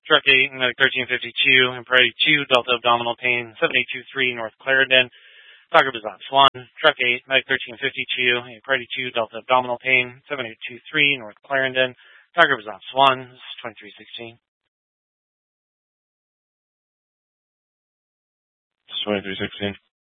Truck 8, Medic 1352, and Priority 2, Delta Abdominal Pain, 7823 North Clarendon. Dr. Bazats 1, Truck 8, Medic 1352, and Priority 2, Delta Abdominal Pain, 7823 North Clarendon. Dr. Bazats 1, this is 2316. This is 2316.